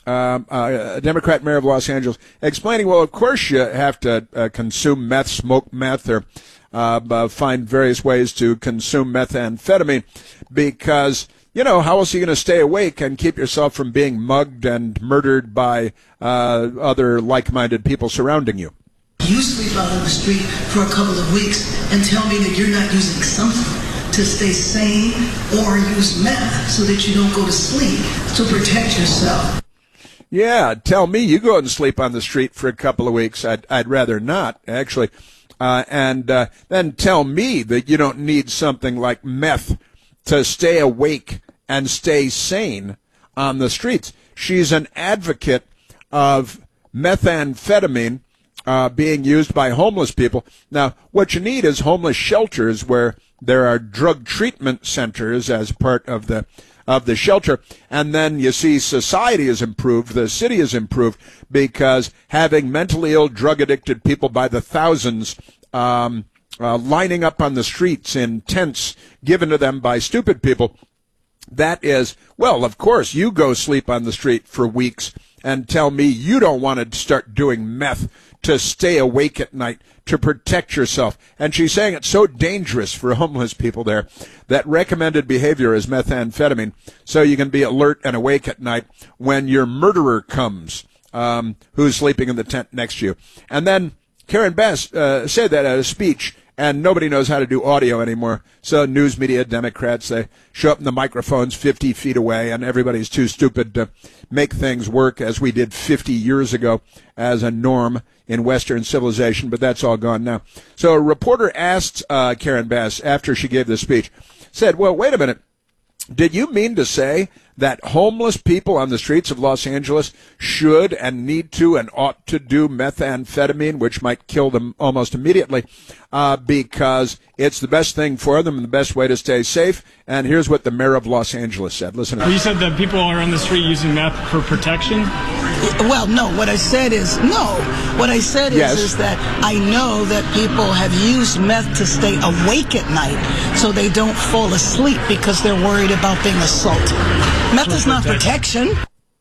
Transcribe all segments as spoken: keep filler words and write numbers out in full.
um, uh, a Democrat mayor of Los Angeles, explaining, well, of course you have to uh, consume meth, smoke meth, or uh, uh, find various ways to consume methamphetamine because, you know, how else are you going to stay awake and keep yourself from being mugged and murdered by uh, other like-minded people surrounding you? You sleep out on the street for a couple of weeks and tell me that you're not using something to stay sane or use meth so that you don't go to sleep to protect yourself. Yeah, tell me you go and sleep on the street for a couple of weeks. I'd, I'd rather not, actually. Uh, and uh, then tell me that you don't need something like meth to stay awake and stay sane on the streets. She's an advocate of methamphetamine uh, being used by homeless people. Now, what you need is homeless shelters where there are drug treatment centers as part of the of the shelter. And then you see society has improved, the city has improved, because having mentally ill, drug-addicted people by the thousands um, uh, lining up on the streets in tents given to them by stupid people, that is, well, of course, you go sleep on the street for weeks and tell me you don't want to start doing meth to stay awake at night, to protect yourself. And she's saying it's so dangerous for homeless people there that recommended behavior is methamphetamine, so you can be alert and awake at night when your murderer comes, um, who's sleeping in the tent next to you. And then Karen Bass uh, said that at a speech, and nobody knows how to do audio anymore. So news media, Democrats, they show up in the microphones fifty feet away, and everybody's too stupid to make things work as we did fifty years ago as a norm in Western civilization, but that's all gone now. So a reporter asked uh, Karen Bass after she gave the speech, said, well, wait a minute. Did you mean to say that homeless people on the streets of Los Angeles should and need to and ought to do methamphetamine, which might kill them almost immediately, uh, because it's the best thing for them and the best way to stay safe? And here's what the mayor of Los Angeles said. Listen to well, you said that people are on the street using meth for protection? Well, no. What I said is, no. What I said is, yes. is that I know that people have used meth to stay awake at night so they don't fall asleep because they're worried about being assaulted. Meth is not protection.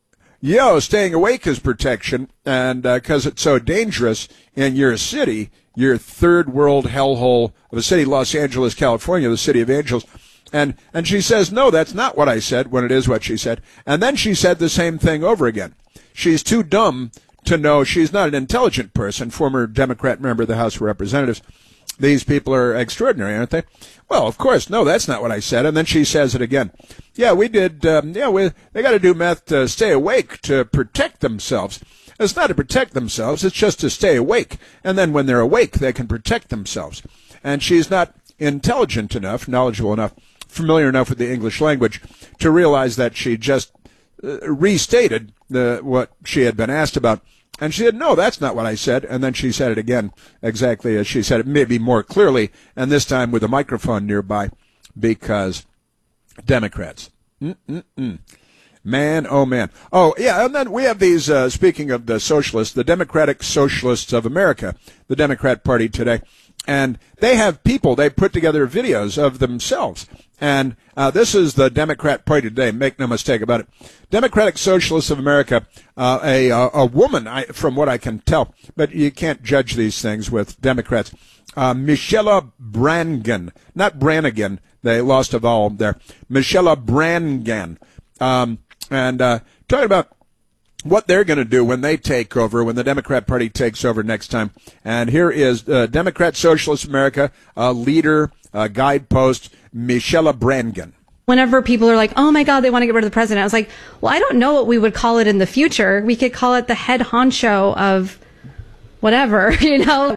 Yo, staying awake is protection, and because uh, it's so dangerous in your city, your third world hellhole of a city, Los Angeles, California, the city of angels. And and she says, no, that's not what I said, when it is what she said. And then she said the same thing over again. She's too dumb to know. She's not an intelligent person, former Democrat member of the House of Representatives. These people are extraordinary, aren't they? Well, of course, no, that's not what I said. And then she says it again. Yeah, we did, um, yeah, we, they got to do meth to stay awake, to protect themselves. It's not to protect themselves, it's just to stay awake. And then when they're awake, they can protect themselves. And she's not intelligent enough, knowledgeable enough, familiar enough with the English language to realize that she just uh, restated the, what she had been asked about. And she said, no, that's not what I said. And then she said it again, exactly as she said it, maybe more clearly, and this time with a microphone nearby, because Democrats. Mm-mm-mm. Man, oh man. Oh, yeah, and then we have these, uh, speaking of the socialists, the Democratic Socialists of America, the Democrat Party today. And they have people, they put together videos of themselves. And uh, this is the Democrat Party today, make no mistake about it. Democratic Socialists of America, uh, a, a woman, I, from what I can tell, but you can't judge these things with Democrats, uh, Michelle Brannigan, not Brannigan, they lost a vowel there, Michelle Brannigan, um, and uh, talking about what they're going to do when they take over, when the Democrat Party takes over next time. And here is uh, Democrat Socialist America, uh, leader, uh, guidepost, Michelle Brannigan. Whenever people are like, oh my God, they want to get rid of the president, I was like, well, I don't know what we would call it in the future. We could call it the head honcho of whatever, you know?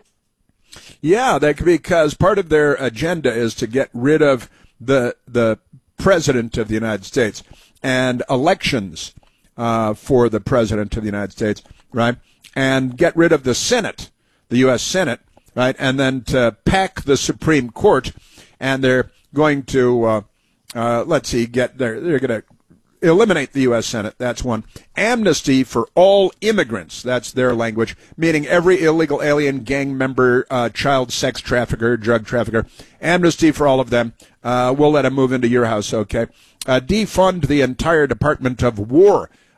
Yeah, that, because part of their agenda is to get rid of the the president of the United States and elections uh, for the president of the United States, right? And get rid of the Senate, the U S Senate, right? And then to pack the Supreme Court, and they're going to, uh, uh, let's see, get there. They're going to eliminate the U S Senate. That's one. Amnesty for all immigrants. That's their language, meaning every illegal alien, gang member, uh, child sex trafficker, drug trafficker. Amnesty for all of them. Uh, we'll let them move into your house, okay? Uh, defund the entire Department of War.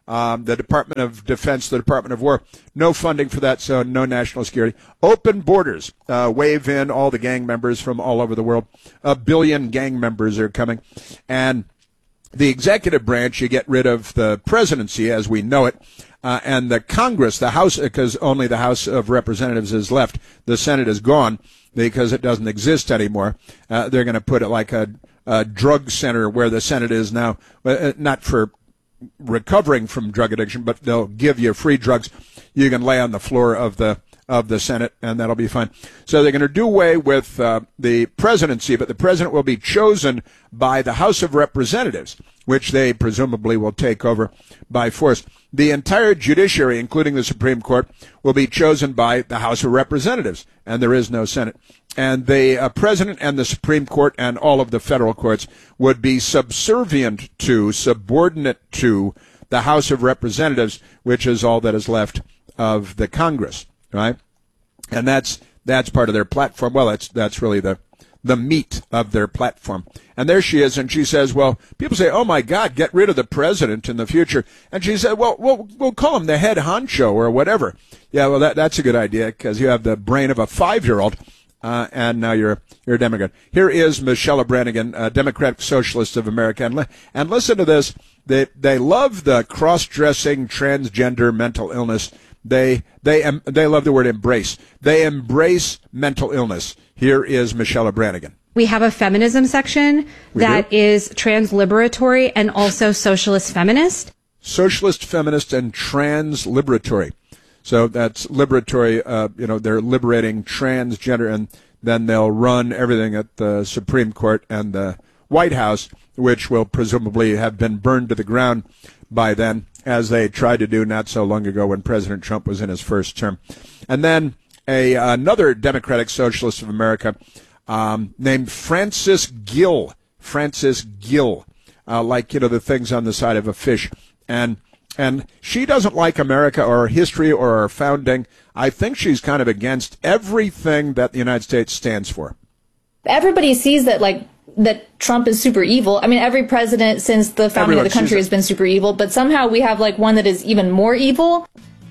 Um, the Department of Defense, the Department of War, no funding for that, so no national security. Open borders, uh, wave in all the gang members from all over the world. A billion gang members are coming. And the executive branch, you get rid of the presidency as we know it, uh, and the Congress, the House, because only the House of Representatives is left. The Senate is gone because it doesn't exist anymore. Uh, they're going to put it like a, a drug center where the Senate is now, uh, not for recovering from drug addiction, but they'll give you free drugs you can lay on the floor of the of the Senate, and that'll be fine. So they're going to do away with uh, the presidency, but the president will be chosen by the House of Representatives, which they presumably will take over by force. The entire judiciary, including the Supreme Court, will be chosen by the House of Representatives, and there is no Senate. And the uh, president and the Supreme Court and all of the federal courts would be subservient to, subordinate to the House of Representatives, which is all that is left of the Congress, right? And that's that's part of their platform. Well, that's that's really the the meat of their platform. And there she is, and she says, well, people say, oh, my God, get rid of the president in the future. And she said, well, we'll, we'll call him the head honcho or whatever. Yeah, well, that that's a good idea because you have the brain of a five-year-old. Uh, and now you're you're a Democrat. Here is Michelle Brannigan, uh, Democratic Socialist of America, and, li- and listen to this. They they love the cross-dressing, transgender, mental illness. They they um, they love the word embrace. They embrace mental illness. Here is Michelle Brannigan. We have a feminism section We that do? is trans-liberatory and also socialist feminist. Socialist, feminist, and trans-liberatory. So that's liberatory, uh, you know, they're liberating transgender, and then they'll run everything at the Supreme Court and the White House, which will presumably have been burned to the ground by then, as they tried to do not so long ago when President Trump was in his first term. And then a another Democratic Socialist of America um, named Frances Gill, Frances Gill, uh, like, you know, the things on the side of a fish. And And she doesn't like America or our history or our founding. I think she's kind of against everything that the United States stands for. Everybody sees that, like, that Trump is super evil. I mean, every president since the founding Everyone of the country sees has been super evil, but somehow we have, like, one that is even more evil.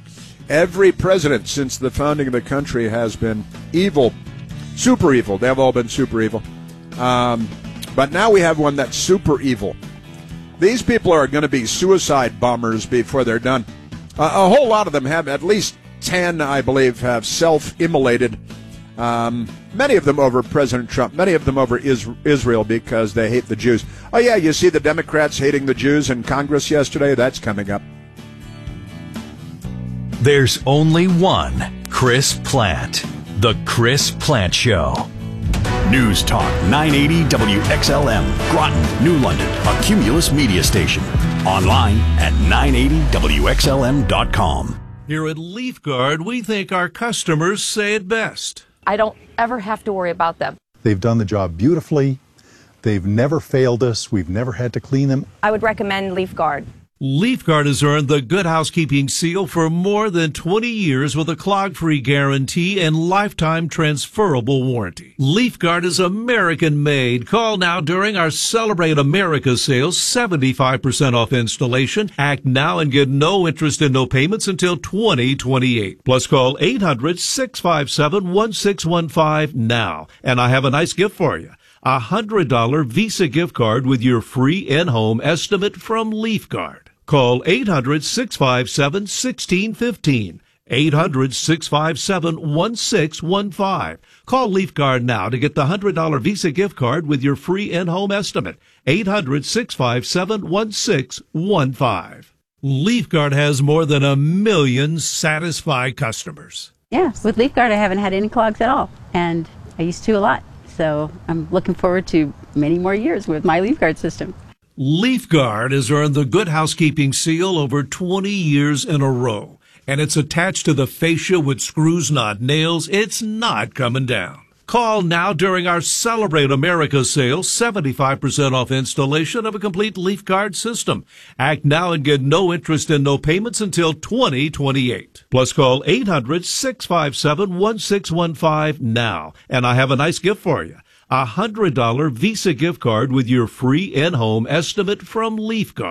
Every president since the founding of the country has been evil, super evil. They've all been super evil. Um, but now we have one that's super evil. These people are going to be suicide bombers before they're done. Uh, a whole lot of them have, at least ten, I believe, have self-immolated. Um, many of them over President Trump, many of them over is- Israel because they hate the Jews. Oh, yeah, you see the Democrats hating the Jews in Congress yesterday? That's coming up. There's only one Chris Plant. The Chris Plant Show. News Talk nine eighty W X L M, Groton, New London, a Cumulus media station. Online at nine eighty W X L M dot com. Here at LeafGuard, we think our customers say it best. I don't ever have to worry about them. They've done the job beautifully. They've never failed us. We've never had to clean them. I would recommend LeafGuard. LeafGuard has earned the Good Housekeeping seal for more than twenty years with a clog-free guarantee and lifetime transferable warranty. LeafGuard is American-made. Call now during our Celebrate America sale, seventy-five percent off installation. Act now and get no interest and no payments until twenty twenty-eight. Plus call eight hundred, six five seven, one six one five now. And I have a nice gift for you. A one hundred dollars Visa gift card with your free in-home estimate from LeafGuard. Call eight hundred, six five seven, one six one five. eight hundred, six five seven, one six one five. Call LeafGuard now to get the one hundred dollars Visa gift card with your free in-home estimate. eight hundred, six five seven, one six one five. LeafGuard has more than a million satisfied customers. Yes, with LeafGuard I haven't had any clogs at all, and I used to a lot. So I'm looking forward to many more years with my LeafGuard system. LeafGuard has earned the Good Housekeeping seal over twenty years in a row, and it's attached to the fascia with screws, not nails. It's not coming down. Call now during our Celebrate America sale, seventy-five percent off installation of a complete LeafGuard system. Act now and get no interest and no payments until twenty twenty-eight. Plus call eight hundred, six five seven, one six one five now. And I have a nice gift for you. A one hundred dollars Visa gift card with your free in-home estimate from LeafGuard.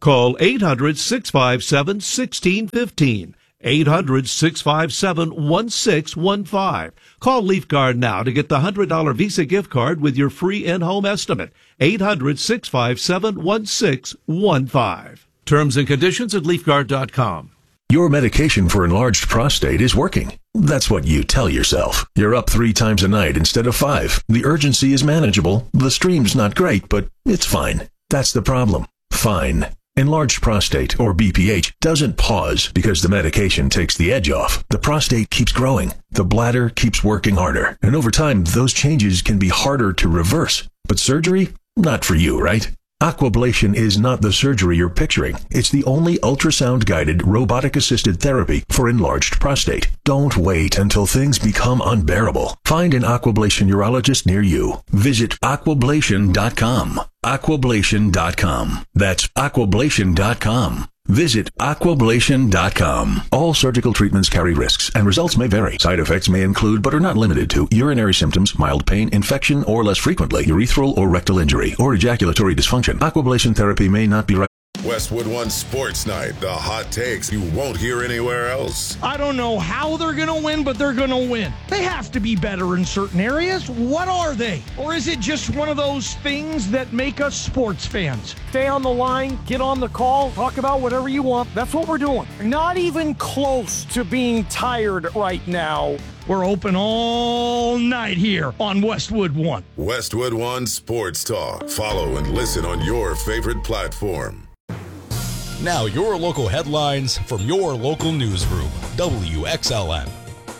Call eight hundred, six five seven, one six one five. eight hundred, six five seven, one six one five. Call LeafGuard now to get the one hundred dollars Visa gift card with your free in-home estimate. eight hundred, six five seven, one six one five. Terms and conditions at leaf guard dot com. Your medication for enlarged prostate is working. That's what you tell yourself. You're up three times a night instead of five. The urgency is manageable. The stream's not great, but it's fine. That's the problem. Fine. Enlarged prostate, or B P H, doesn't pause because the medication takes the edge off. The prostate keeps growing. The bladder keeps working harder. And over time, those changes can be harder to reverse. But surgery? Not for you, right? Aquablation is not the surgery you're picturing. It's the only ultrasound-guided, robotic-assisted therapy for enlarged prostate. Don't wait until things become unbearable. Find an Aquablation urologist near you. Visit aquablation dot com. aquablation dot com. That's aquablation dot com. Visit aquablation dot com. All surgical treatments carry risks, and results may vary. Side effects may include, but are not limited to, urinary symptoms, mild pain, infection, or less frequently, urethral or rectal injury, or ejaculatory dysfunction. Aquablation therapy may not be recommended. Westwood One Sports Night. The hot takes you won't hear anywhere else. I don't know how they're going to win, but they're going to win. They have to be better in certain areas. What are they? Or is it just one of those things that make us sports fans? Stay on the line, get on the call, talk about whatever you want. That's what we're doing. Not even close to being tired right now. We're open all night here on Westwood One. Westwood One Sports Talk. Follow and listen on your favorite platform. Now your local headlines from your local newsroom, W X L M.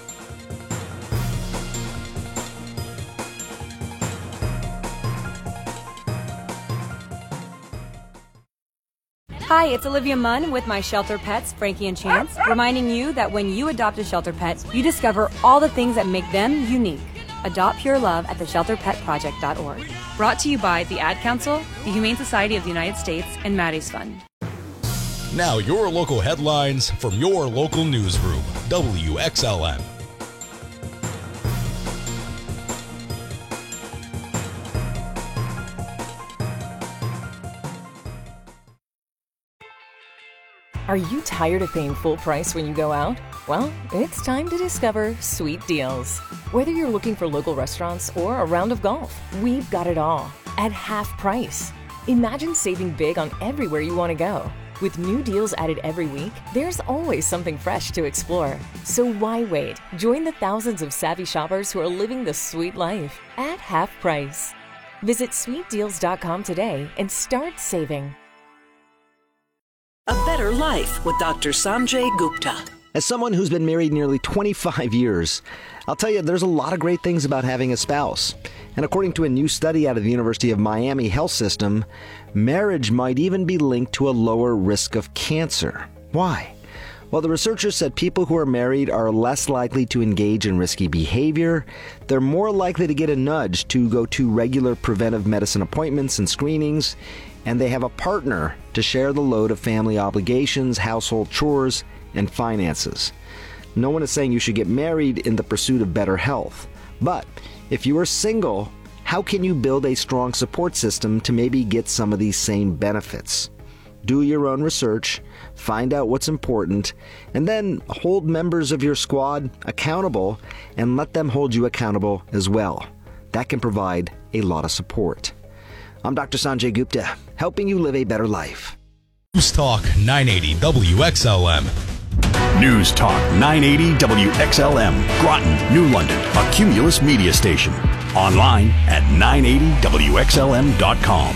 Hi, it's Olivia Munn with my shelter pets, Frankie and Chance, reminding you that when you adopt a shelter pet, you discover all the things that make them unique. Adopt pure love at the shelter pet project dot org. Brought to you by the Ad Council, the Humane Society of the United States, and Maddie's Fund. Now your local headlines from your local newsroom, W X L M. Are you tired of paying full price when you go out? Well, it's time to discover Sweet Deals. Whether you're looking for local restaurants or a round of golf, we've got it all at half price. Imagine saving big on everywhere you want to go. With new deals added every week, there's always something fresh to explore. So why wait? Join the thousands of savvy shoppers who are living the sweet life at half price. Visit sweet deals dot com today and start saving. A Better Life with Doctor Sanjay Gupta. As someone who's been married nearly twenty-five years, I'll tell you there's a lot of great things about having a spouse. And according to a new study out of the University of Miami Health System, marriage might even be linked to a lower risk of cancer. Why? Well, the researchers said people who are married are less likely to engage in risky behavior, they're more likely to get a nudge to go to regular preventive medicine appointments and screenings, and they have a partner to share the load of family obligations, household chores, and finances. No one is saying you should get married in the pursuit of better health. But if you are single, how can you build a strong support system to maybe get some of these same benefits? Do your own research, find out what's important, and then hold members of your squad accountable and let them hold you accountable as well. That can provide a lot of support. I'm Doctor Sanjay Gupta, helping you live a better life. News Talk nine eighty W X L M. News Talk nine eighty W X L M, Groton, New London, a Cumulus media station. Online at nine eighty W X L M dot com.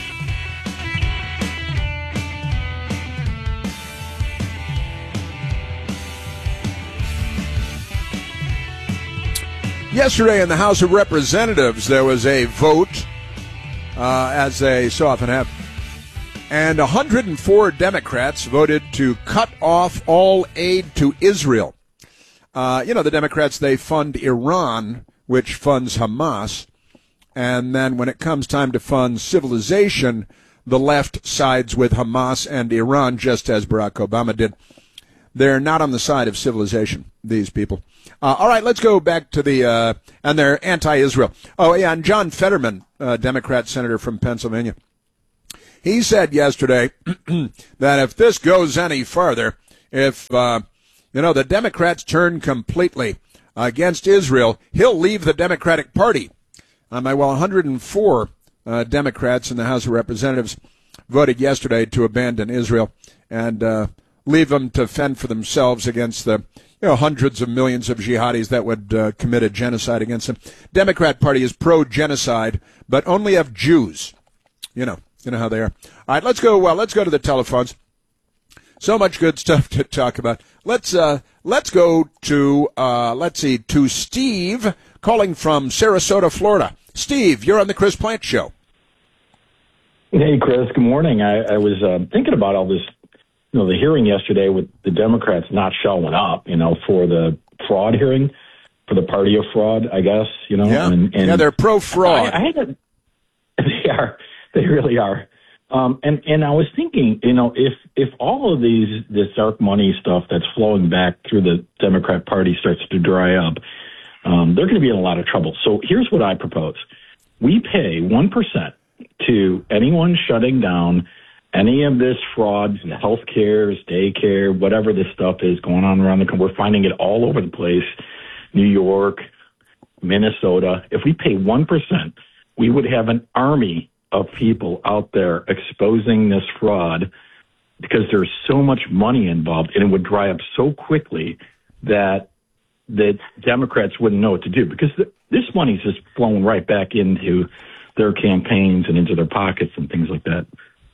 Yesterday in the House of Representatives, there was a vote, uh, as they so often have, and one hundred four Democrats voted to cut off all aid to Israel. Uh, you know, the Democrats, they fund Iran, which funds Hamas, and then when it comes time to fund civilization, the left sides with Hamas and Iran, just as Barack Obama did. They're not on the side of civilization, these people. Uh, all right, let's go back to the, uh, and they're anti-Israel. Oh, yeah, and John Fetterman, uh, Democrat senator from Pennsylvania. He said yesterday that if this goes any farther, if, uh, you know, the Democrats turn completely against Israel, he'll leave the Democratic Party. Um, well, one hundred four uh, Democrats in the House of Representatives voted yesterday to abandon Israel and uh, leave them to fend for themselves against the you know, hundreds of millions of jihadis that would uh, commit a genocide against them. Democrat Party is pro-genocide, but only of Jews. You know, you know how they are. All right, let's go. Well, let's go to the telephones. So much good stuff to talk about. Let's uh, let's go to uh, let's see to Steve calling from Sarasota, Florida. Steve, you're on the Chris Plante Show. Hey, Chris. Good morning. I, I was uh, thinking about all this. You know, the hearing yesterday with the Democrats not showing up, you know, for the fraud hearing, for the party of fraud, I guess, you know. Yeah, and, and yeah they're pro-fraud. I, I had a, they are. They really are. Um, and, and I was thinking, you know, if, if all of these, this dark money stuff that's flowing back through the Democrat Party starts to dry up, um, they're going to be in a lot of trouble. So here's what I propose. We pay one percent to anyone shutting down any of this fraud, health care, daycare, whatever this stuff is going on around the country. We're finding it all over the place, New York, Minnesota. If we pay one percent, we would have an army of people out there exposing this fraud because there's so much money involved, and it would dry up so quickly that the Democrats wouldn't know what to do because th- this money's just flowing right back into their campaigns and into their pockets and things like that.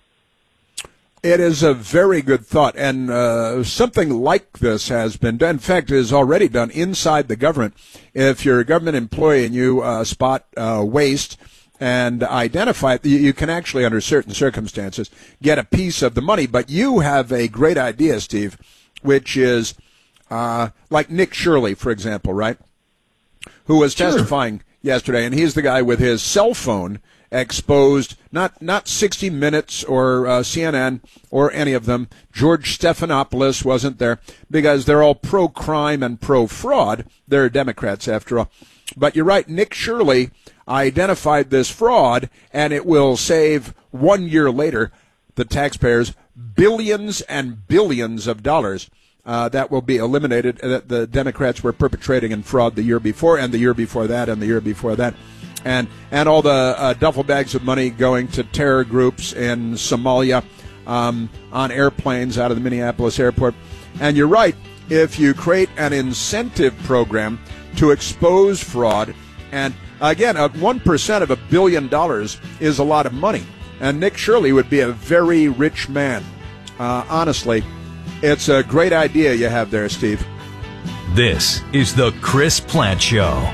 It is a very good thought, and uh, something like this has been done. In fact, it is already done inside the government. If you're a government employee and you uh, spot uh, waste and identify it, you can actually, under certain circumstances, get a piece of the money. But you have a great idea, Steve, which is uh, like Nick Shirley, for example, right, who was Sure. testifying yesterday, and he's the guy with his cell phone exposed, not not sixty minutes or uh, C N N or any of them. George Stephanopoulos wasn't there because they're all pro-crime and pro-fraud. They're Democrats, after all. But you're right, Nick Shirley identified this fraud, and it will save, one year later, the taxpayers billions and billions of dollars uh, that will be eliminated that the Democrats were perpetrating in fraud the year before and the year before that and the year before that. And and all the uh, duffel bags of money going to terror groups in Somalia um, on airplanes out of the Minneapolis airport. And you're right, if you create an incentive program to expose fraud, and again, uh, one percent of a billion dollars is a lot of money. And Nick Shirley would be a very rich man. Uh, honestly, it's a great idea you have there, Steve. This is the Chris Plante Show.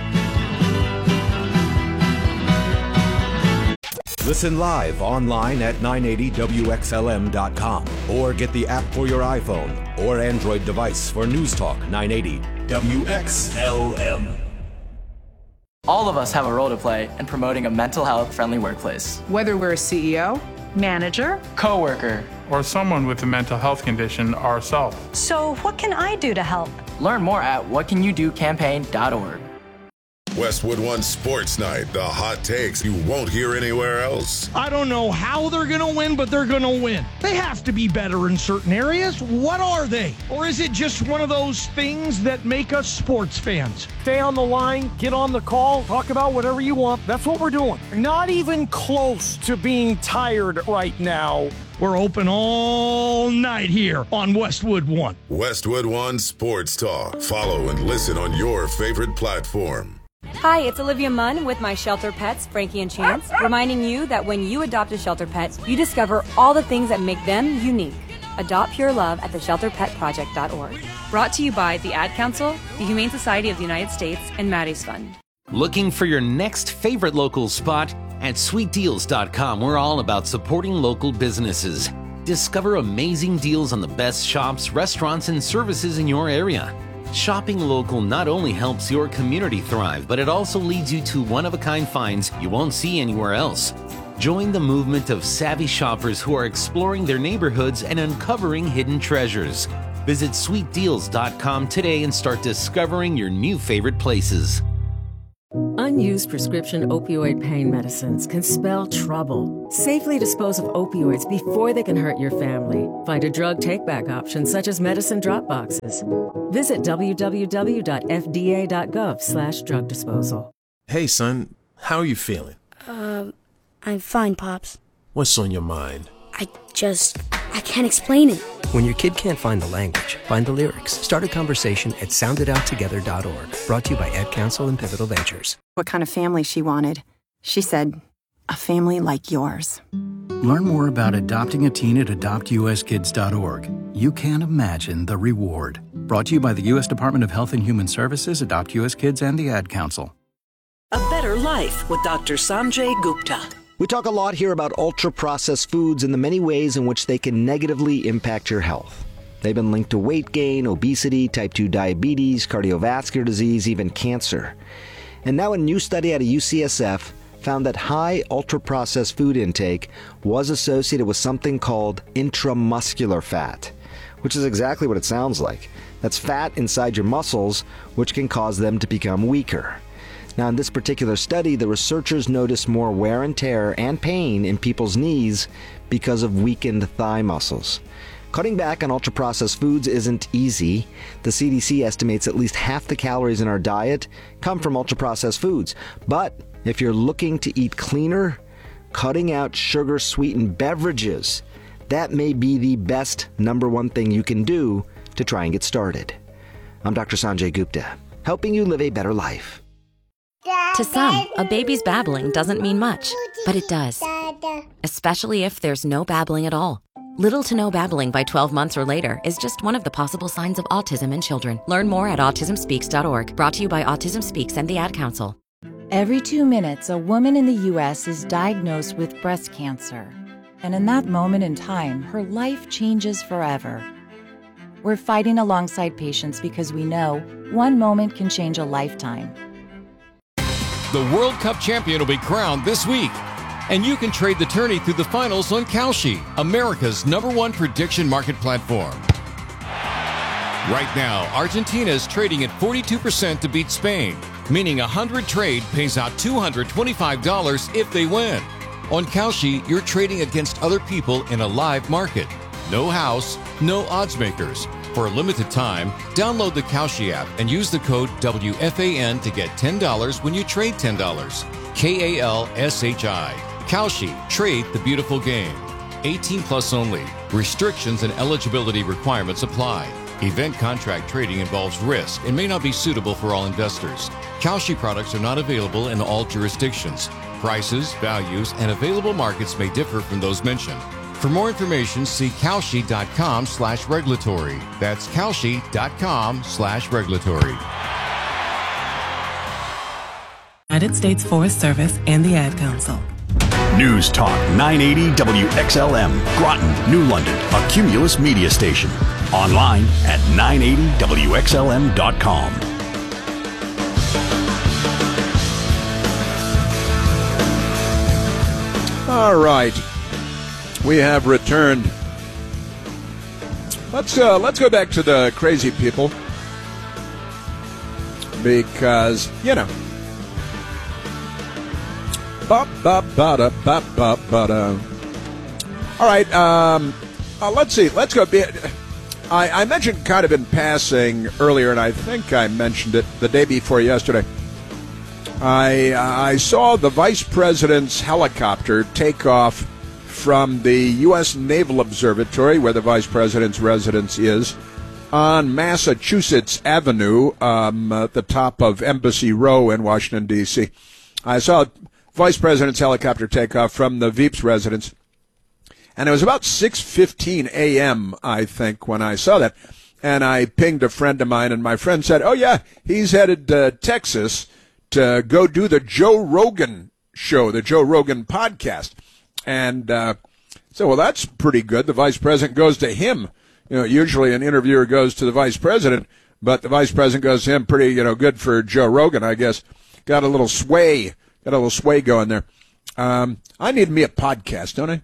Listen live online at nine eighty W X L M dot com or get the app for your iPhone or Android device for News Talk nine eighty W X L M. All of us have a role to play in promoting a mental health friendly workplace. Whether we're a C E O, manager, coworker, or someone with a mental health condition ourselves. So what can I do to help? Learn more at what can you do campaign dot org. Westwood One Sports Night, the hot takes you won't hear anywhere else. I don't know how they're going to win, but they're going to win. They have to be better in certain areas. What are they? Or is it just one of those things that make us sports fans? Stay on the line, get on the call, talk about whatever you want. That's what we're doing. Not even close to being tired right now. We're open all night here on Westwood One. Westwood One Sports Talk. Follow and listen on your favorite platform. Hi, it's Olivia Munn with My Shelter Pets, Frankie and Chance, reminding you that when you adopt a shelter pet, you discover all the things that make them unique. Adopt pure love at the shelter pet project dot org. Brought to you by the Ad Council, the Humane Society of the United States, and Maddie's Fund. Looking for your next favorite local spot? At sweet deals dot com, we're all about supporting local businesses. Discover amazing deals on the best shops, restaurants, and services in your area. Shopping local not only helps your community thrive, but it also leads you to one-of-a-kind finds you won't see anywhere else. Join the movement of savvy shoppers who are exploring their neighborhoods and uncovering hidden treasures. Visit sweet deals dot com today and start discovering your new favorite places. Unused prescription opioid pain medicines can spell trouble. Safely dispose of opioids before they can hurt your family. Find a drug take-back option such as medicine drop boxes. Visit w w w dot f d a dot gov slash drug disposal. Hey, son, how are you feeling? Uh, I'm fine, Pops. What's on your mind? I just, I can't explain it. When your kid can't find the language, find the lyrics. Start a conversation at sound it out together dot org. Brought to you by Ed Council and Pivotal Ventures. What kind of family she wanted. She said, a family like yours. Learn more about adopting a teen at adopt u s kids dot org. You can't imagine the reward. Brought to you by the U S Department of Health and Human Services, Adopt U S Kids, and the Ad Council. A Better Life with Doctor Sanjay Gupta. We talk a lot here about ultra-processed foods and the many ways in which they can negatively impact your health. They've been linked to weight gain, obesity, type two diabetes, cardiovascular disease, even cancer. And now a new study out of U C S F found that high ultra-processed food intake was associated with something called intramuscular fat, which is exactly what it sounds like. That's fat inside your muscles, which can cause them to become weaker. Now, in this particular study, the researchers noticed more wear and tear and pain in people's knees because of weakened thigh muscles. Cutting back on ultra-processed foods isn't easy. The C D C estimates at least half the calories in our diet come from ultra-processed foods. But if you're looking to eat cleaner, cutting out sugar-sweetened beverages, that may be the best number one thing you can do to try and get started. I'm Doctor Sanjay Gupta, helping you live a better life. To some, a baby's babbling doesn't mean much, but it does. Especially if there's no babbling at all. Little to no babbling by twelve months or later is just one of the possible signs of autism in children. Learn more at autism speaks dot org. Brought to you by Autism Speaks and the Ad Council. Every two minutes, a woman in the U S is diagnosed with breast cancer. And in that moment in time, her life changes forever. We're fighting alongside patients because we know one moment can change a lifetime. The World Cup champion will be crowned this week. And you can trade the tourney through the finals on Kalshi, America's number one prediction market platform. Right now, Argentina is trading at forty-two percent to beat Spain, meaning a one hundred trade pays out two hundred twenty-five dollars if they win. On Kalshi, you're trading against other people in a live market. No house, no odds makers. For a limited time, download the Kalshi app and use the code W F A N to get ten dollars when you trade ten dollars. K A L S H I. Kalshi. Trade the beautiful game. eighteen plus only. Restrictions and eligibility requirements apply. Event contract trading involves risk and may not be suitable for all investors. Kalshi products are not available in all jurisdictions. Prices, values, and available markets may differ from those mentioned. For more information, see Kalshi.com slash regulatory. That's Kalshi.com slash regulatory. United States Forest Service and the Ad Council. News Talk nine eighty W X L M, Groton, New London, a Cumulus media station. Online at nine eighty W X L M dot com. All right. We have returned. Let's uh, let's go back to the crazy people, because you know. Ba ba ba da ba ba ba da. All right. Um, uh, let's see. Let's go. Be, I, I mentioned kind of in passing earlier, and I think I mentioned it the day before yesterday. I I saw the vice president's helicopter take off from the U S Naval Observatory, where the vice president's residence is, on Massachusetts Avenue, um, at the top of Embassy Row in Washington, D C I saw vice president's helicopter take off from the Veeps residence, and it was about six fifteen a.m., I think, when I saw that. And I pinged a friend of mine, and my friend said, oh, yeah, he's headed to Texas to go do the Joe Rogan show, the Joe Rogan podcast. And uh, so, well, that's pretty good. The vice president goes to him. You know, usually an interviewer goes to the vice president, but the vice president goes to him. Pretty, you know, good for Joe Rogan, I guess. Got a little sway, got a little sway going there. Um, I need me a podcast, don't I?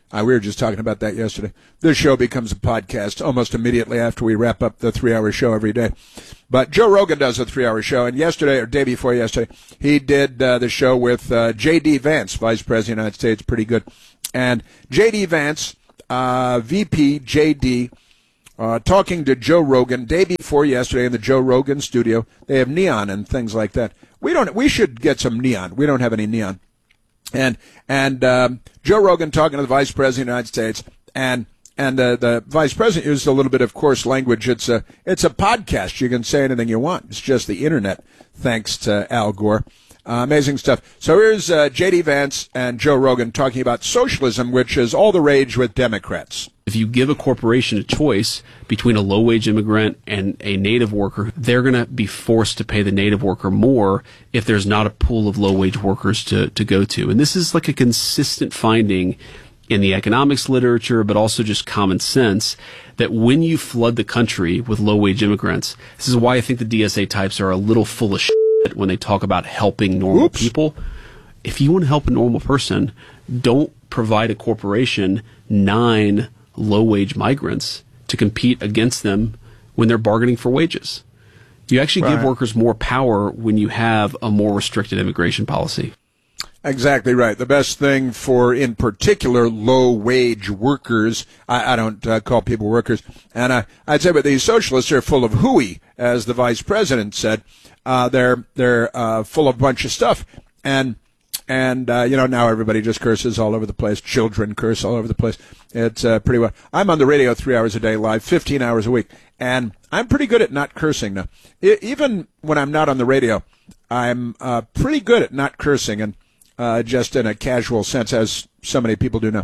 Uh, we were just talking about that yesterday. This show becomes a podcast almost immediately after we wrap up the three-hour show every day. But Joe Rogan does a three-hour show, and yesterday, or day before yesterday, he did uh, the show with uh, J D. Vance, Vice President of the United States, pretty good. And J D. Vance, uh, V P, J D, uh, talking to Joe Rogan day before yesterday in the Joe Rogan studio. They have neon and things like that. We don't. We should get some neon. We don't have any neon. And and um, Joe Rogan talking to the Vice President of the United States, and and uh, the Vice President used a little bit of coarse language. It's a it's a podcast. You can say anything you want. It's just the internet, thanks to Al Gore. Uh, amazing stuff. So here's uh, J D. Vance and Joe Rogan talking about socialism, which is all the rage with Democrats. If you give a corporation a choice between a low-wage immigrant and a native worker, they're going to be forced to pay the native worker more if there's not a pool of low-wage workers to, to go to. And this is like a consistent finding in the economics literature, but also just common sense, that when you flood the country with low-wage immigrants, this is why I think the D S A types are a little full of shit when they talk about helping normal Oops. people. If you want to help a normal person, don't provide a corporation nine low-wage migrants to compete against them when they're bargaining for wages. You actually right. give workers more power when you have a more restricted immigration policy. Exactly right. The best thing for, in particular, low-wage workers, I, I don't uh, call people workers, and I, I'd say, but these socialists are full of hooey, as the vice president said. Uh, they're they're uh, full of a bunch of stuff, and And, uh, you know, now everybody just curses all over the place. Children curse all over the place. It's uh, pretty well. I'm on the radio three hours a day live, fifteen hours a week. And I'm pretty good at not cursing now. I, even when I'm not on the radio, I'm uh, pretty good at not cursing, and uh, just in a casual sense, as so many people do now.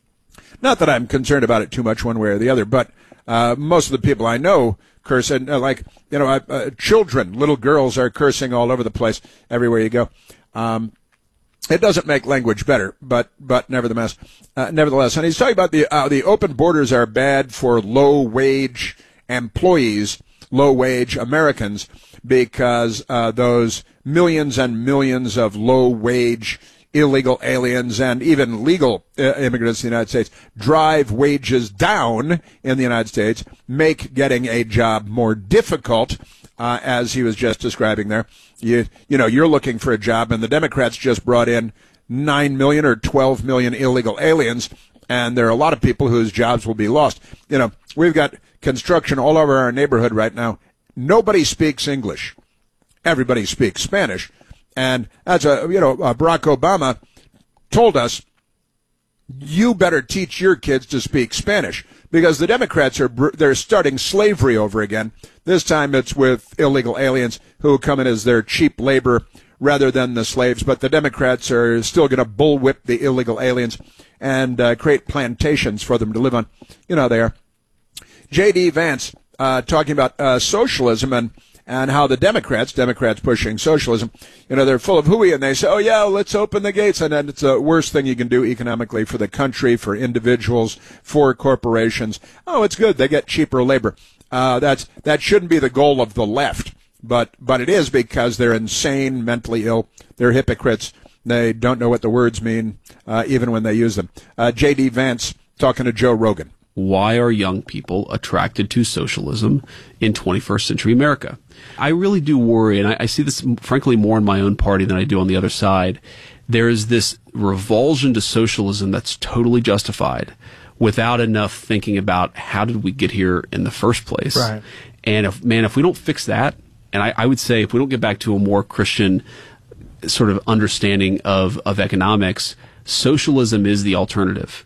Not that I'm concerned about it too much one way or the other, but uh, most of the people I know curse. And, uh, like, you know, uh, children, little girls are cursing all over the place everywhere you go. Um It doesn't make language better, but but nevertheless, uh, nevertheless, and he's talking about the uh, the open borders are bad for low wage employees, low wage Americans, because uh, those millions and millions of low wage illegal aliens and even legal uh, immigrants in the United States drive wages down in the United States, make getting a job more difficult. Uh, as he was just describing there, you you know, you're looking for a job, and the Democrats just brought in nine million or twelve million illegal aliens, and there are a lot of people whose jobs will be lost. You know, we've got construction all over our neighborhood right now. Nobody speaks English. Everybody speaks Spanish. And that's a, you know, uh, Barack Obama told us, you better teach your kids to speak Spanish, because the Democrats are they're starting slavery over again. This time it's with illegal aliens who come in as their cheap labor rather than the slaves. But the Democrats are still going to bullwhip the illegal aliens and uh, create plantations for them to live on. You know how they are. J D. Vance uh, talking about uh, socialism and and how the Democrats, Democrats pushing socialism, you know, they're full of hooey, and they say, oh, yeah, let's open the gates. And then it's the worst thing you can do economically for the country, for individuals, for corporations. Oh, it's good. They get cheaper labor. Uh, that's that shouldn't be the goal of the left, but but it is, because they're insane, mentally ill. They're hypocrites. They don't know what the words mean, uh, even when they use them. Uh, J D. Vance talking to Joe Rogan. Why are young people attracted to socialism in twenty-first century America? I really do worry, and I, I see this, frankly, more in my own party than I do on the other side. There is this revulsion to socialism that's totally justified without enough thinking about how did we get here in the first place. Right. And, if man, if we don't fix that, and I, I would say if we don't get back to a more Christian sort of understanding of, of economics, socialism is the alternative.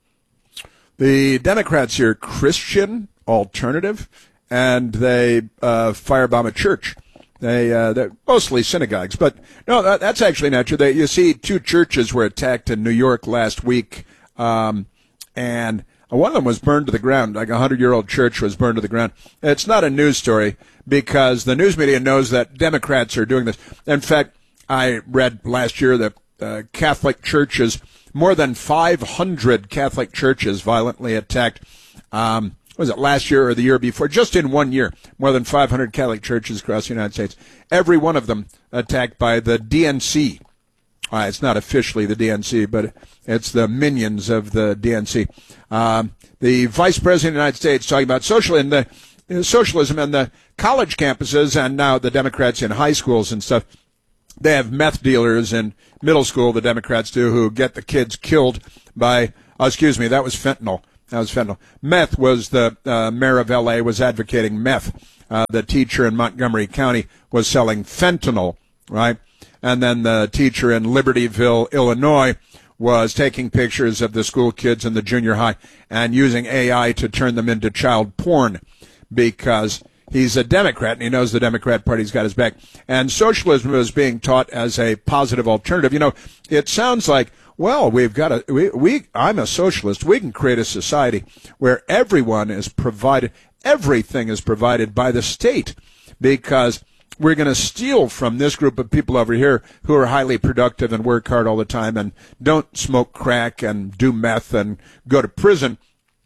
The Democrats here, Christian alternative, and they uh, firebomb a church. They uh, they're mostly synagogues, but no, that, that's actually not true. They, you see, two churches were attacked in New York last week, um, and one of them was burned to the ground. Like a hundred-year-old church was burned to the ground. It's not a news story because the news media knows that Democrats are doing this. In fact, I read last year that uh, Catholic churches, more than five hundred Catholic churches violently attacked. Um, was it last year or the year before? Just in one year, more than five hundred Catholic churches across the United States. Every one of them attacked by the D N C, Uh, it's not officially the D N C, but it's the minions of the D N C. Um, the Vice President of the United States talking about social in the uh, socialism and the college campuses, and now the Democrats in high schools and stuff. They have meth dealers in middle school, the Democrats do, who get the kids killed by, oh, excuse me, that was fentanyl. That was fentanyl. Meth was the uh, mayor of L A was advocating meth. Uh, the teacher in Montgomery County was selling fentanyl, right? And then the teacher in Libertyville, Illinois, was taking pictures of the school kids in the junior high and using A I to turn them into child porn because he's a Democrat and he knows the Democrat Party's got his back. And socialism is being taught as a positive alternative. You know, it sounds like, well, we've got a, we, we, I'm a socialist. We can create a society where everyone is provided, everything is provided by the state because we're going to steal from this group of people over here who are highly productive and work hard all the time and don't smoke crack and do meth and go to prison.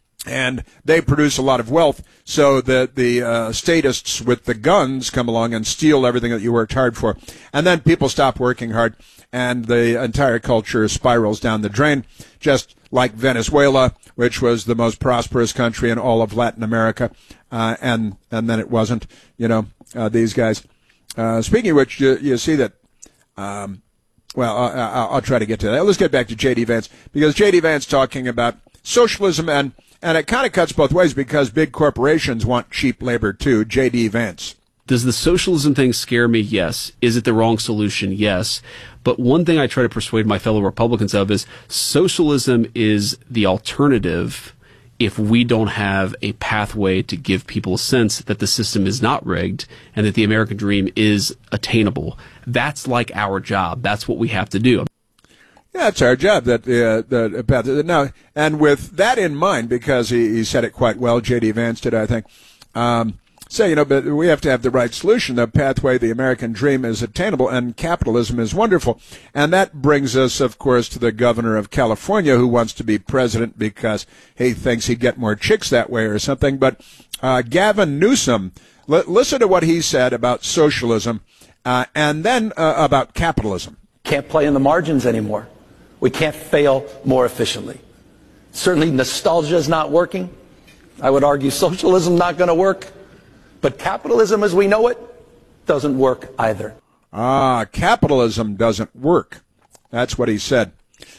And they produce a lot of wealth, so that the uh, statists with the guns come along and steal everything that you worked hard for. And then people stop working hard, and the entire culture spirals down the drain, just like Venezuela, which was the most prosperous country in all of Latin America, uh, and and then it wasn't. You know, uh, these guys. Uh, speaking of which, you, you see that. Um, well, I'll, I'll try to get to that. Let's get back to J D. Vance, because J D. Vance talking about socialism and. And it kind of cuts both ways because big corporations want cheap labor too. J D. Vance. Does the socialism thing scare me? Yes. Is it the wrong solution? Yes. But one thing I try to persuade my fellow Republicans of is socialism is the alternative if we don't have a pathway to give people a sense that the system is not rigged and that the American dream is attainable. That's like our job. That's what we have to do. Yeah, it's our job. That uh, the path now, and with that in mind, because he, he said it quite well, J D. Vance did, I think. Um, say, you know, but we have to have the right solution. The pathway, the American dream, is attainable, and capitalism is wonderful. And that brings us, of course, to the governor of California, who wants to be president because he thinks he'd get more chicks that way or something. But uh, Gavin Newsom, l- listen to what he said about socialism, uh, and then uh, about capitalism. Can't play in the margins anymore. We can't fail more efficiently. Certainly nostalgia is not working. I would argue socialism not going to work. But capitalism as we know it doesn't work either. Ah, capitalism doesn't work. That's what he said.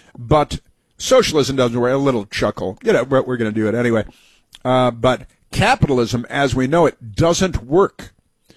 But socialism doesn't work. A little chuckle. You know, we're, we're going to do it anyway. Uh, but capitalism as we know it doesn't work,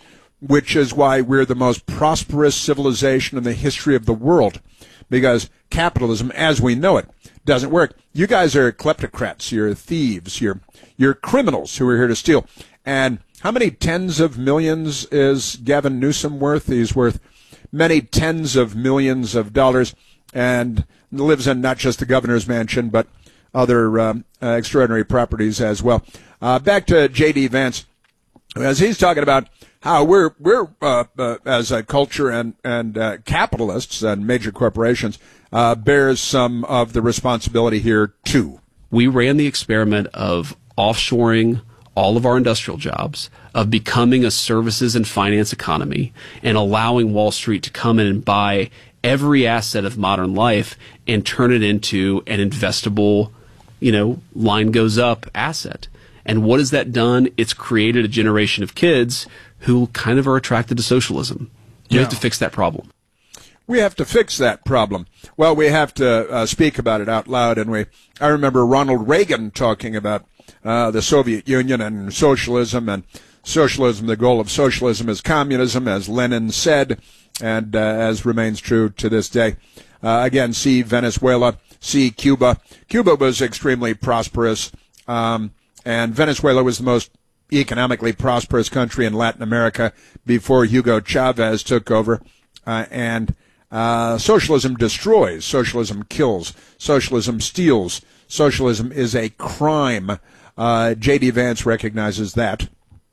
which is why we're the most prosperous civilization in the history of the world. Because capitalism, as we know it, doesn't work. You guys are kleptocrats. You're thieves. You're you're criminals who are here to steal. And how many tens of millions is Gavin Newsom worth? He's worth many tens of millions of dollars and lives in not just the governor's mansion, but other um, uh, extraordinary properties as well. Uh, back to J D. Vance, as he's talking about how we're we're uh, uh, as a culture and and uh, capitalists and major corporations uh, bears some of the responsibility here too. We ran the experiment of offshoring all of our industrial jobs, of becoming a services and finance economy, and allowing Wall Street to come in and buy every asset of modern life and turn it into an investable, you know, line goes up asset. And what has that done? It's created a generation of kids who kind of are attracted to socialism. You Yeah. have to fix that problem. We have to fix that problem. Well, we have to uh, speak about it out loud. And we, I remember Ronald Reagan talking about uh, the Soviet Union and socialism, and socialism, the goal of socialism is communism, as Lenin said, and uh, as remains true to this day. Uh, again, see Venezuela, see Cuba. Cuba was extremely prosperous, um, and Venezuela was the most economically prosperous country in Latin America before Hugo Chavez took over. Uh, and uh, socialism destroys. Socialism kills. Socialism steals. Socialism is a crime. Uh, J D. Vance recognizes that.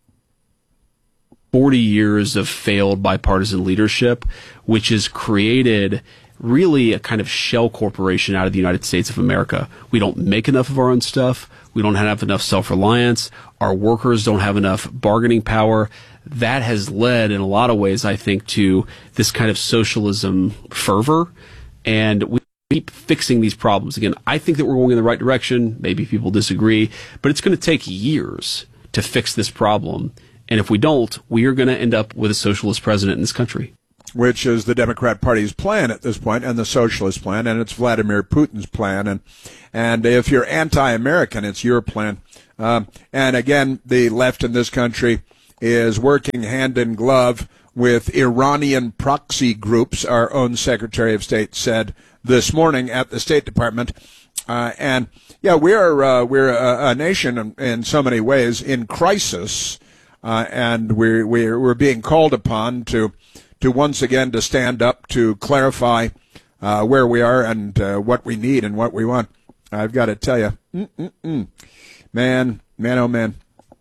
forty years of failed bipartisan leadership, which has created really a kind of shell corporation out of the United States of America. We don't make enough of our own stuff. We don't have enough self-reliance. Our workers don't have enough bargaining power. That has led in a lot of ways, I think, to this kind of socialism fervor. And we keep fixing these problems. Again, I think that we're going in the right direction. Maybe people disagree, but it's going to take years to fix this problem. And if we don't, we are going to end up with a socialist president in this country. Which is the Democrat Party's plan at this point, and the socialist plan, and it's Vladimir Putin's plan. And and if you're anti-American, it's your plan. Um, and again, the left in this country is working hand in glove with Iranian proxy groups, our own Secretary of State said this morning at the State Department. Uh, and yeah, we're uh, we're a, a nation in, in so many ways in crisis, uh, and we're we're we're being called upon to. to once again to stand up to clarify uh, where we are and uh, what we need and what we want. I've got to tell you, mm-mm-mm. man, man, oh man.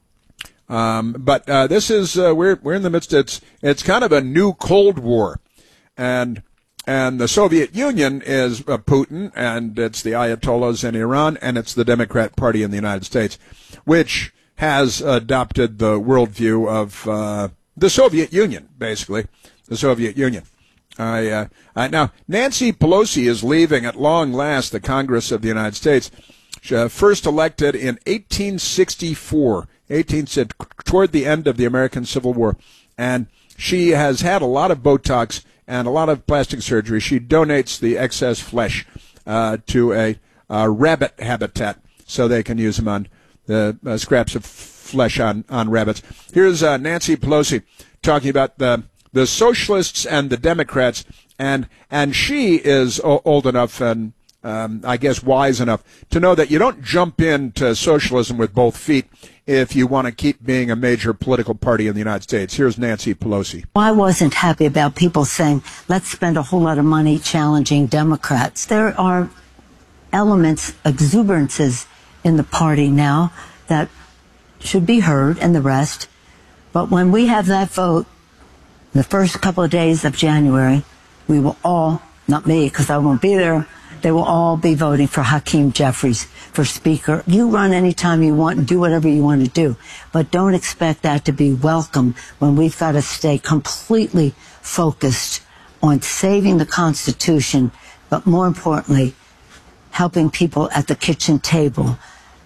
Um, but uh, this is uh, we're we're in the midst. It's it's kind of a new Cold War, and and the Soviet Union is uh, Putin, and it's the Ayatollahs in Iran, and it's the Democrat Party in the United States, which has adopted the worldview of uh, the Soviet Union, basically. The Soviet Union. I, uh, I, now, Nancy Pelosi is leaving at long last the Congress of the United States. She, uh, first elected in eighteen sixty-four, eighteen, toward the end of the American Civil War. And she has had a lot of Botox and a lot of plastic surgery. She donates the excess flesh uh, to a, a rabbit habitat so they can use them on the uh, scraps of flesh on, on rabbits. Here's uh, Nancy Pelosi talking about the the socialists and the Democrats, and and she is o- old enough and um, I guess wise enough to know that you don't jump into socialism with both feet if you want to keep being a major political party in the United States. Here's Nancy Pelosi. I wasn't happy about people saying, let's spend a whole lot of money challenging Democrats. There are elements, exuberances in the party now that should be heard, and the rest. But when we have that vote, the first couple of days of January, we will all, not me because I won't be there, they will all be voting for Hakeem Jeffries for Speaker. You run anytime you want and do whatever you want to do, but don't expect that to be welcome when we've got to stay completely focused on saving the Constitution, but more importantly, helping people at the kitchen table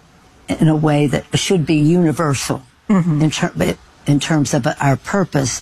in a way that should be universal mm-hmm. in, ter- in terms of our purpose.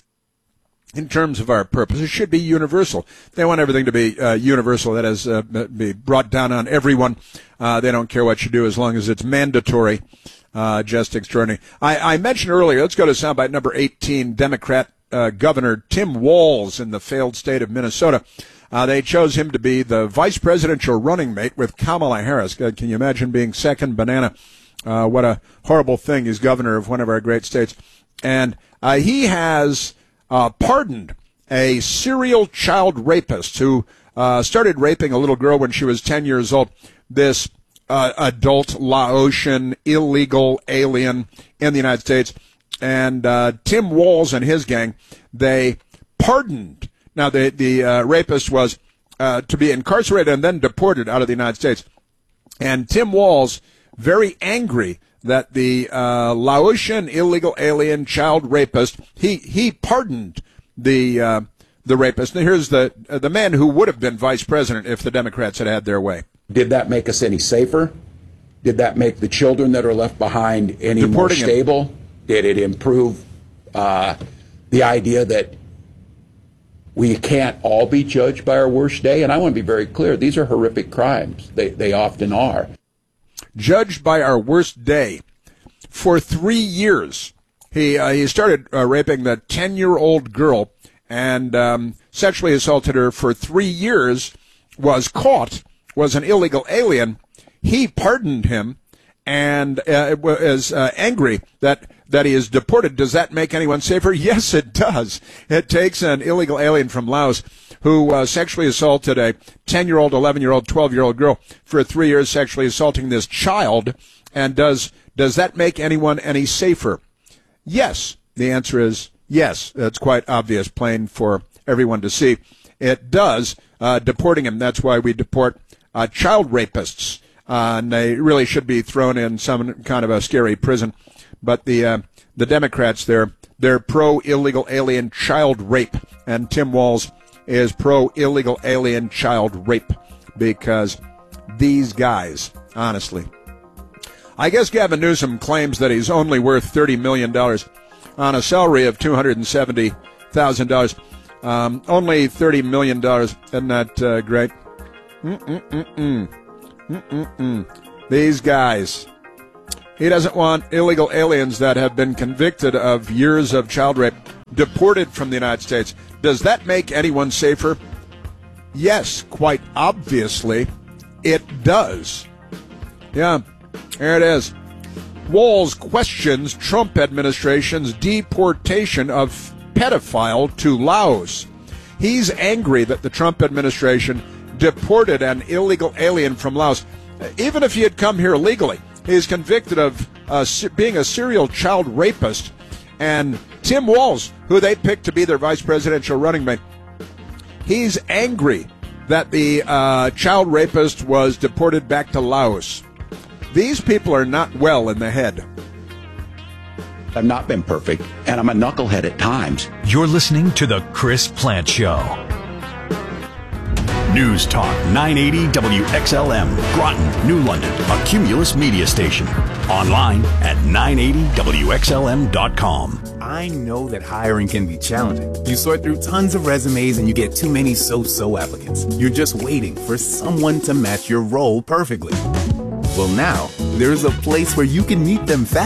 In terms of our purpose, it should be universal. They want everything to be uh, universal, that is, uh, be brought down on everyone. Uh, they don't care what you do as long as it's mandatory. Uh, just extraordinary. I, I mentioned earlier, let's go to soundbite number eighteen, Democrat uh, Governor Tim Walz in the failed state of Minnesota. Uh, they chose him to be the vice presidential running mate with Kamala Harris. Can you imagine being second banana? Uh, what a horrible thing. He's governor of one of our great states. And uh, he has... Uh, pardoned a serial child rapist who uh, started raping a little girl when she was ten years old. This uh, adult Laotian illegal alien in the United States. And uh, Tim Walz and his gang, they pardoned. Now, the, the uh, rapist was uh, to be incarcerated and then deported out of the United States. And Tim Walz, very angry that the uh, Laotian illegal alien child rapist, he he pardoned the uh, the rapist. And here's the uh, the man who would have been vice president if the Democrats had had their way. Did that make us any safer? Did that make the children that are left behind any Deporting more stable? Him. Did it improve uh, the idea that we can't all be judged by our worst day? And I want to be very clear, these are horrific crimes. They they often are. Judged by our worst day. For three years, he uh, he started uh, raping the ten-year-old girl and um, sexually assaulted her for three years, was caught, was an illegal alien. He pardoned him and uh, is uh, angry that, that he is deported. Does that make anyone safer? Yes, it does. It takes an illegal alien from Laos who uh, sexually assaulted a ten-year-old, eleven-year-old, twelve-year-old girl for three years, sexually assaulting this child. And does does that make anyone any safer? Yes. The answer is yes. That's quite obvious, plain for everyone to see. It does, uh, deporting him. That's why we deport uh, child rapists. Uh, and they really should be thrown in some kind of a scary prison. But the uh, the Democrats, they're, they're pro-illegal alien child rape. And Tim Walz is pro-illegal alien child rape, because these guys, honestly. I guess Gavin Newsom claims that he's only worth thirty million dollars on a salary of two hundred seventy thousand dollars. Um, only thirty million dollars. Isn't that uh, great? Mm-mm-mm-mm. Mm-mm-mm. These guys. He doesn't want illegal aliens that have been convicted of years of child rape deported from the United States. Does that make anyone safer? Yes, quite obviously, it does. Yeah, there it is. Walz questions Trump administration's deportation of pedophile to Laos. He's angry that the Trump administration deported an illegal alien from Laos. Even if he had come here legally, he is convicted of uh, being a serial child rapist. And Tim Walz, who they picked to be their vice presidential running mate, he's angry that the uh, child rapist was deported back to Laos. These people are not well in the head. I've not been perfect, and I'm a knucklehead at times. You're listening to The Chris Plant Show. News Talk nine eighty W X L M, Groton, New London, a Cumulus media station. Online at nine eighty W X L M dot com. I know that hiring can be challenging. You sort through tons of resumes and you get too many so-so applicants. You're just waiting for someone to match your role perfectly. Well, now, there's a place where you can meet them fast.